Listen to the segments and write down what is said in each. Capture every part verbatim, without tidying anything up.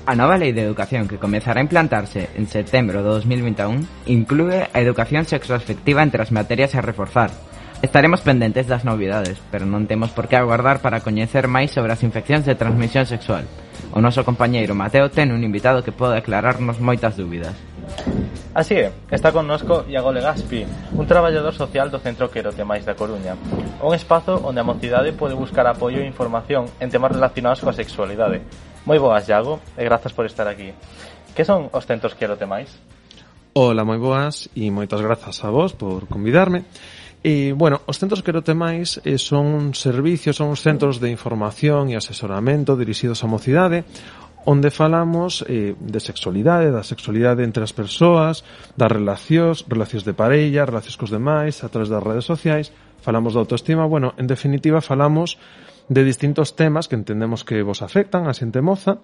A nova Lei de Educación que comezará a implantarse en setembro de dos mil vinte e un inclúe a educación sexoafectiva entre as materias a reforzar. Estaremos pendentes das novidades, pero non temos por que aguardar para coñecer máis sobre as infeccións de transmisión sexual. O noso compañeiro Mateo ten un invitado que pode aclararnos moitas dúbidas. Así é, está connosco Iago Legaspi, un traballador social do Centro Quero Te Máis da Coruña, un espazo onde a mocidade pode buscar apoio e información en temas relacionados coa sexualidade. Moi boas, Iago, e grazas por estar aquí. Que son os Centros Quero Te Máis? Hola, moi boas, e moitas grazas a vos por convidarme. E, bueno, os Centros Quero Te Máis eh, son servicios, son os centros de información e asesoramento dirixidos á mocidade, onde falamos eh, de sexualidade, da sexualidade entre as persoas, das relacións, relacións de parella, relacións cos demais, a través das redes sociais, falamos de autoestima, bueno, en definitiva falamos de distintos temas que entendemos que vos afectan a xente moza,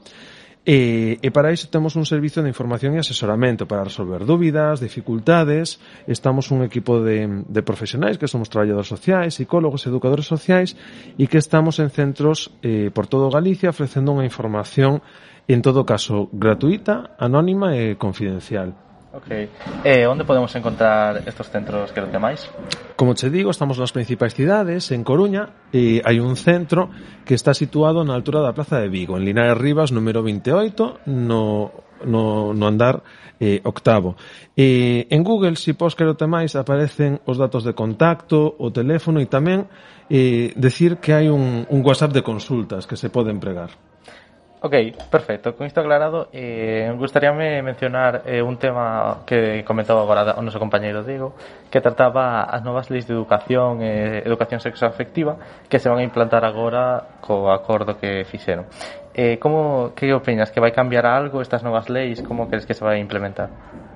e, e para iso temos un servicio de información e asesoramento para resolver dúbidas, dificultades. Estamos un equipo de, de profesionais que somos traballadores sociais, psicólogos, educadores sociais, e que estamos en centros eh, por todo Galicia ofrecendo unha información, en todo caso, gratuita, anónima e confidencial. Ok. E onde podemos encontrar estos centros Quero Te Máis? Como che digo, estamos nas principais cidades, en Coruña, e hai un centro que está situado na altura da Plaza de Vigo, en Linares Rivas, número vinte e oito, no, no, no andar eh, octavo. E en Google, se pos Quero Te Máis, aparecen os datos de contacto, o teléfono, e tamén eh, decir que hai un, un WhatsApp de consultas que se pode empregar. Ok, perfecto. Con isto aclarado, eh, gustaríame mencionar eh, un tema que comentaba agora o noso compañeiro Diego, que trataba as novas leis de educación e eh, educación sexoafectiva que se van a implantar agora co acordo que fixeron. Eh, como, que opinas? Que vai cambiar algo estas novas leis? Como crees que se vai implementar?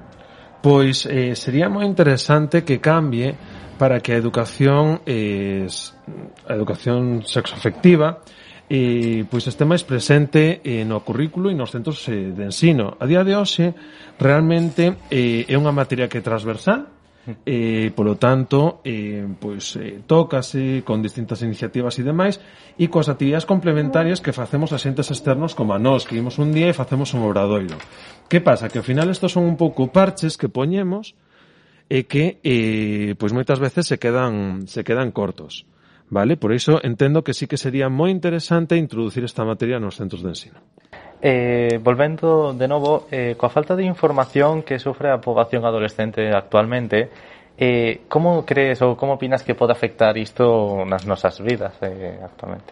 Pois eh, sería moi interesante que cambie para que a educación eh, a educación sexoafectiva e pois este máis presente eh, no currículo e nos centros eh, de ensino. A día de hoxe realmente eh, é unha materia que é transversal, eh, polo tanto eh, pois eh, tócase con distintas iniciativas e demais, e coas actividades complementarias que facemos a xentes externos como a nós, que imos un día e facemos un obradoiro. Que pasa? Que ao final estos son un pouco parches que poñemos e que eh, pois moitas veces se quedan se quedan cortos. Vale, por iso entendo que sí que sería moi interesante introducir esta materia nos centros de ensino. Eh, volvendo de novo, eh, coa falta de información que sofre a poboación adolescente actualmente, eh, como crees ou como opinas que pode afectar isto nas nosas vidas eh, actualmente?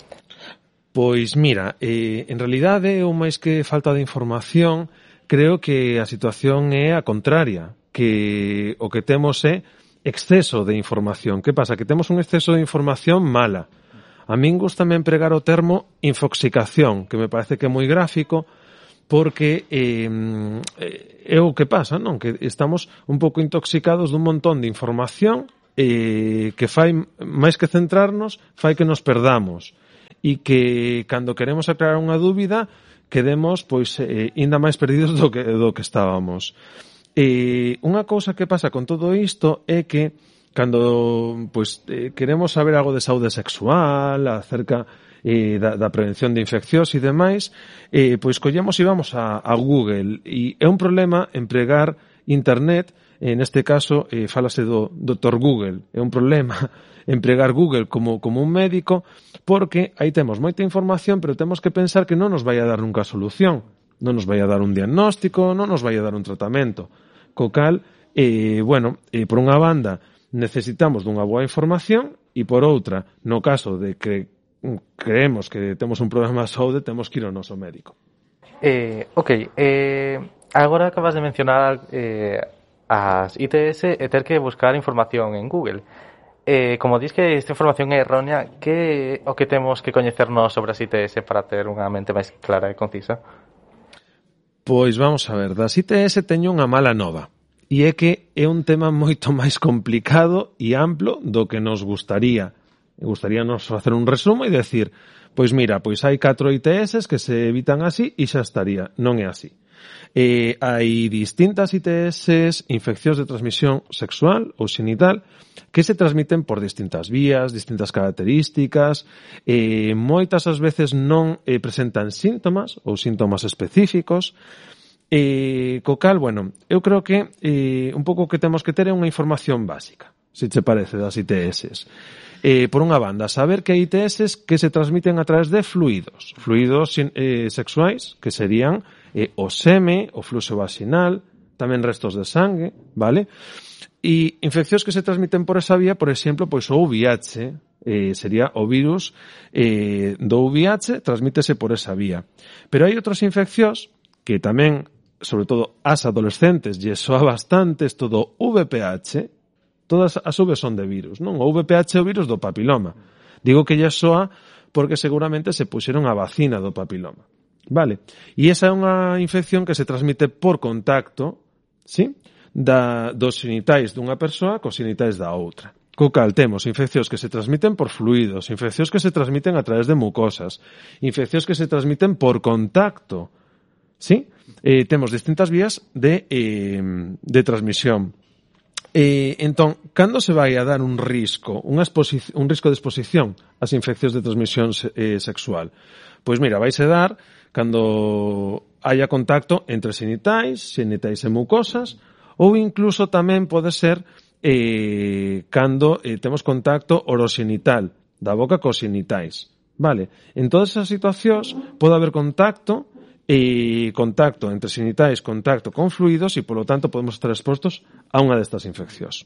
Pois mira, eh, en realidade, ou máis que falta de información, creo que a situación é a contraria, que o que temos é exceso de información. Que pasa? Que temos un exceso de información mala. A min gustame empregar o termo infoxicación, que me parece que é moi gráfico, porque eh, é o que pasa, non? Que estamos un pouco intoxicados dun montón de información eh, que fai, máis que centrarnos, fai que nos perdamos. E que, cando queremos aclarar unha dúbida, quedemos, pois, eh, ainda máis perdidos do que, do que estábamos. E unha cousa que pasa con todo isto é que cando pois eh, queremos saber algo de saúde sexual, acerca eh, da, da prevención de infeccións e demais, eh, pois collemos e vamos a, a Google, e é un problema empregar internet, en este caso eh, falase do doutor Google, é un problema empregar Google como, como un médico, porque aí temos moita información, pero temos que pensar que non nos vai a dar nunca solución, non nos vai a dar un diagnóstico, non nos vai a dar un tratamento. Co cal, eh, bueno, eh, por unha banda necesitamos dunha boa información e por outra, no caso de que creemos que temos un problema de saúde, temos que ir ao noso médico. Eh, ok, eh, agora acabas de mencionar eh, as I T S e ter que buscar información en Google. Eh, como dis que esta información é errónea, que o que temos que coñecernos sobre as I T S para ter unha mente máis clara e concisa? Pois vamos a ver, das I T S teño unha mala nova, e é que é un tema moito máis complicado e amplo do que nos gustaría. Gustaríanos facer un resumo e decir, pois mira, pois hai catro I T S que se evitan así e xa estaría. Non é así. Eh, hai distintas I T S, infeccións de transmisión sexual ou xenital, que se transmiten por distintas vías, distintas características, eh, moitas as veces non eh, presentan síntomas ou síntomas específicos, eh, co cal, bueno, eu creo que eh, un pouco que temos que ter é unha información básica, se che parece, das I T S. Eh, por unha banda, saber que hai I T S que se transmiten a través de fluidos, fluidos eh, sexuais, que serían eh, o seme, o fluxo vaginal, tamén restos de sangue, vale? E infeccións que se transmiten por esa vía, por exemplo, pois o V I H, eh, sería o virus eh, do V I H, transmítese por esa vía. Pero hai outras infeccións que tamén, sobre todo as adolescentes, lle soa bastante isto do V P H, todas as V son de virus, non? O V P H é o virus do papiloma. Digo que lle soa porque seguramente se puxeron a vacina do papiloma. Vale? E esa é unha infección que se transmite por contacto, ¿sí? Da, dos xenitais dunha persoa cos xenitais da outra. Co cal temos infeccións que se transmiten por fluidos, infeccións que se transmiten a través de mucosas, infeccións que se transmiten por contacto, ¿sí? Eh, temos distintas vías de, eh, de transmisión. Eh, entón, cando se vai a dar un risco, unha un risco de exposición ás infeccións de transmisión eh, sexual? Pois mira, vaise dar cando haya contacto entre xenitais, xenitais e mucosas, ou incluso tamén pode ser eh, cando eh, temos contacto oroxenital da boca cos xenitais. Vale? En todas esas situacións pode haber contacto e contacto entre xenitais, contacto con fluidos e, polo tanto, podemos estar expostos a unha destas infeccións.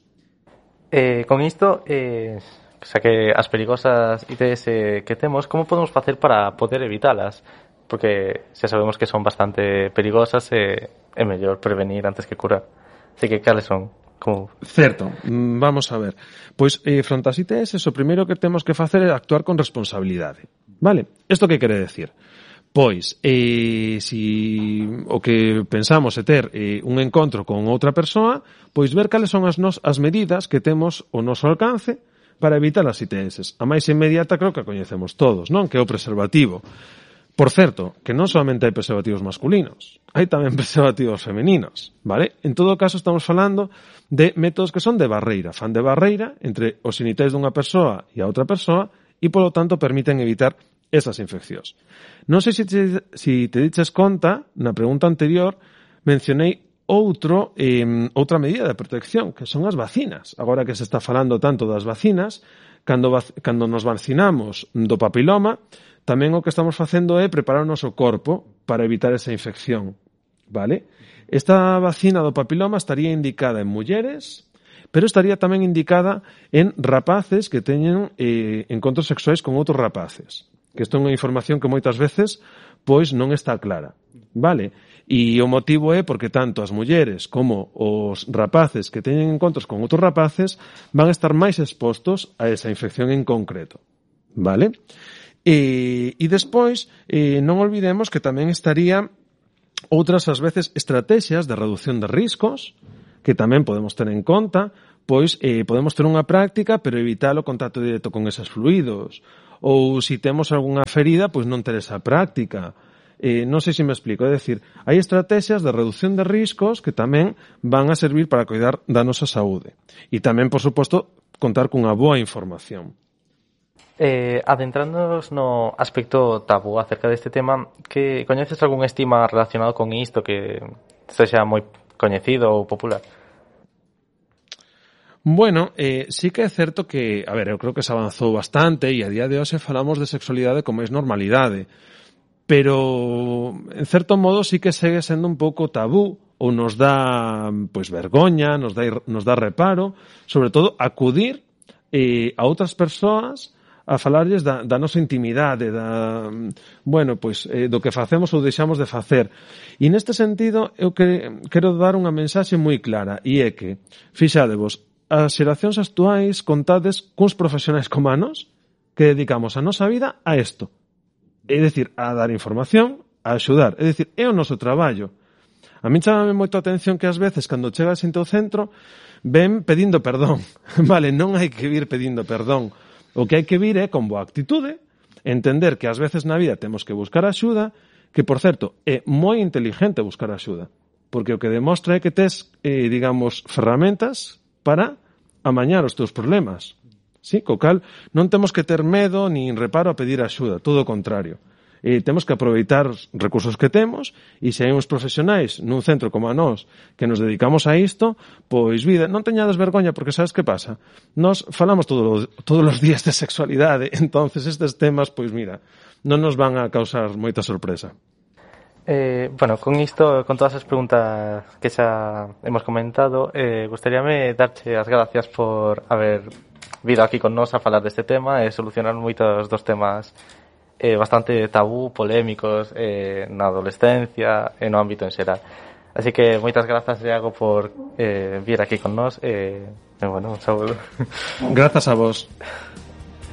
Eh, con isto, eh, xa que as perigosas I T S que temos, como podemos facer para poder evitalas? Porque xa sabemos que son bastante perigosas e é mellor prevenir antes que curar. Así que, cales son? Como... Certo, vamos a ver. Pois, eh, fronte ás I T S, o primeiro que temos que facer é actuar con responsabilidade. Vale? Isto que quere decir? Pois, eh, si o que pensamos é ter eh, un encontro con outra persoa, pois ver cales son as, nos, as medidas que temos ao noso alcance para evitar as I T S. A máis inmediata creo que a coñecemos todos, non? Que é o preservativo. Por certo, que non solamente hai preservativos masculinos, hai tamén preservativos femininos, vale? En todo caso estamos falando de métodos que son de barreira, fan de barreira entre os xenitais dunha persoa e a outra persoa e, polo tanto, permiten evitar esas infeccións. Non sei se te, si te diches conta, na pregunta anterior, mencionei outro, eh, outra medida de protección, que son as vacinas. Agora que se está falando tanto das vacinas, cando, cando nos vacinamos do papiloma, tamén o que estamos facendo é preparar o noso corpo para evitar esa infección, vale? Esta vacina do papiloma estaría indicada en mulleres, pero estaría tamén indicada en rapaces que teñen eh, encontros sexuais con outros rapaces. Que isto é unha información que moitas veces pois non está clara, vale? E o motivo é porque tanto as mulleres como os rapaces que teñen encontros con outros rapaces van a estar máis expostos a esa infección en concreto, vale? E, e despois, eh, non olvidemos que tamén estaría outras, ás veces, estrategias de reducción de riscos, que tamén podemos ter en conta, pois eh, podemos ter unha práctica, pero evitar o contacto directo con esos fluidos. Ou, se temos algunha ferida, pois non ter esa práctica. Eh, non sei se me explico, é dicir, hai estrategias de reducción de riscos que tamén van a servir para cuidar da nosa saúde. E tamén, por suposto, contar cunha boa información. Eh, adentrándonos no aspecto tabú acerca deste tema, que coñeces algún estigma relacionado con isto que sexa moi coñecido ou popular? Bueno, eh, sí que é certo que, a ver, eu creo que se avanzou bastante e a día de hoxe falamos de sexualidade con máis normalidade, pero en certo modo sí que segue sendo un pouco tabú ou nos dá pois vergoña, nos dá, nos dá reparo, sobre todo acudir eh, a outras persoas a falarlles da, da nosa intimidade, da, bueno, pois, eh, do que facemos ou deixamos de facer. E neste sentido, eu que, quero dar unha mensaxe moi clara, e é que, fixadevos, as xeracións actuais contades cuns profesionais como a nós que dedicamos a nosa vida a isto. É dicir, a dar información, a axudar. É dicir, é o noso traballo. A min chamame moito a atención que ás veces, cando chegas sin teu centro, ven pedindo perdón. Vale, non hai que vir pedindo perdón. O que hai que vir é con boa actitude, entender que ás veces na vida temos que buscar axuda, que, por certo, é moi inteligente buscar axuda, porque o que demostra é que tes, eh, digamos, ferramentas para amañar os teus problemas. Sí, co cal non temos que ter medo nin reparo a pedir axuda, todo o contrario. E temos que aproveitar os recursos que temos e se hai uns profesionais nun centro como a nós que nos dedicamos a isto, pois vida, non teñades vergoña porque sabes que pasa? Nós falamos todo, todos os días de sexualidade, entonces estes temas, pois mira, non nos van a causar moita sorpresa. Eh, bueno, con isto, con todas as preguntas que xa hemos comentado, eh, gustaríame darche as gracias por haber vido aquí con nós a falar deste tema e solucionar moitos dos temas eh, bastante tabú, polémicos eh, na adolescencia e no ámbito en xeral. Así que moitas grazas, Iago, por eh, vir aquí con nós e, eh, bueno, un saúdo. Grazas a vos.